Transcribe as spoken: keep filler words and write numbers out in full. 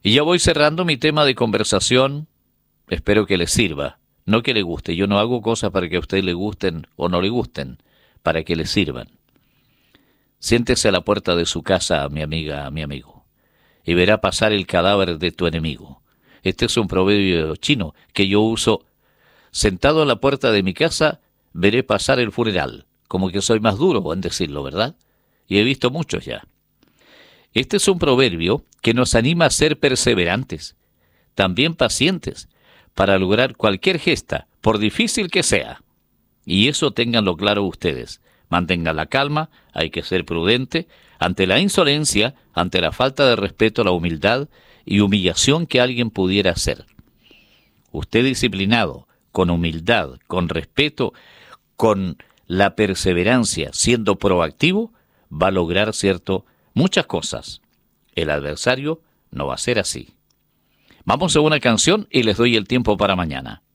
Y ya voy cerrando mi tema de conversación. Espero que le sirva, no que le guste. Yo no hago cosas para que a usted le gusten o no le gusten, para que le sirvan. Siéntese a la puerta de su casa, mi amiga, mi amigo, y verá pasar el cadáver de tu enemigo. Este es un proverbio chino que yo uso. Sentado a la puerta de mi casa, veré pasar el funeral. Como que soy más duro en decirlo, ¿verdad? Y he visto muchos ya. Este es un proverbio que nos anima a ser perseverantes, también pacientes, para lograr cualquier gesta, por difícil que sea. Y eso ténganlo claro ustedes. Mantengan la calma, hay que ser prudente, ante la insolencia, ante la falta de respeto, la humildad y humillación que alguien pudiera hacer. Usted disciplinado, con humildad, con respeto, con la perseverancia, siendo proactivo, va a lograr, cierto, muchas cosas. El adversario no va a ser así. Vamos a una canción y les doy el tiempo para mañana.